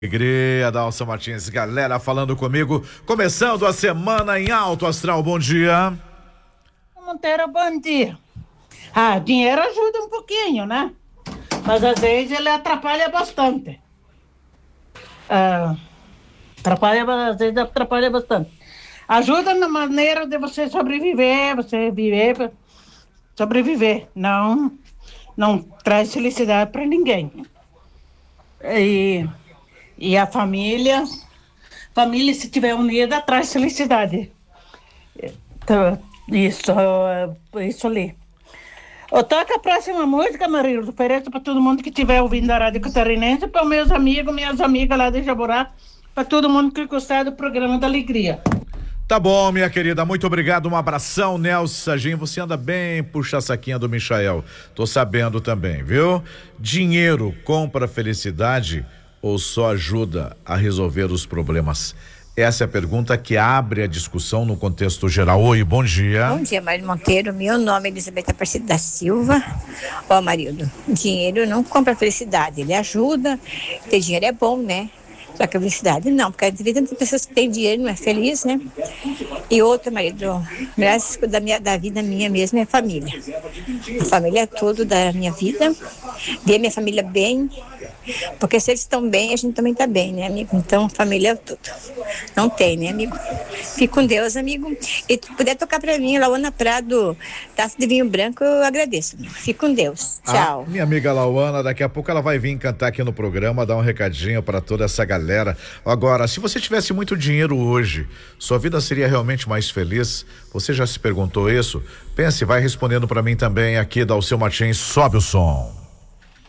Alegria, Dalson Martins, galera falando comigo, começando a semana em Alto Astral, bom dia. Monteiro, bom dia. Dinheiro ajuda um pouquinho, né? Mas às vezes ele atrapalha bastante. Às vezes atrapalha bastante. Ajuda na maneira de você sobreviver, sobreviver. Não traz felicidade para ninguém. E a família, se tiver unida, traz felicidade. Então, isso ali. Toca a próxima música, Maria. Ofereço para todo mundo que estiver ouvindo a Rádio Catarinense, para meus amigos, minhas amigas lá de Jaborá, para todo mundo que gostar do programa da Alegria. Tá bom, minha querida, muito obrigado, um abração, Nelson Sagim, você anda bem, puxa a saquinha do Michael, tô sabendo também, viu? Dinheiro compra felicidade ou só ajuda a resolver os problemas? Essa é a pergunta que abre a discussão no contexto geral. Oi, bom dia. Bom dia, Mário Monteiro. Meu nome é Elizabeth Aparecida da Silva. Marildo, dinheiro não compra felicidade, ele ajuda, ter dinheiro é bom, né? Só que a felicidade não, porque a vida das pessoas que têm dinheiro não é feliz, né? E outra, marido, graças da vida minha mesmo é a família. A família é tudo da minha vida, ver minha família bem, porque se eles estão bem, a gente também está bem, né, amigo? Então, família é tudo. Não tem, né, amigo? Fique com Deus, amigo. E se puder tocar para mim, Lauana Prado, Taça de Vinho Branco, eu agradeço, amigo. Fique com Deus. Tchau. Minha amiga Lauana, daqui a pouco ela vai vir cantar aqui no programa, dar um recadinho para toda essa galera. Agora, se você tivesse muito dinheiro hoje, sua vida seria realmente mais feliz? Você já se perguntou isso? Pense, vai respondendo para mim também aqui, Dalceu Martins, sobe o som.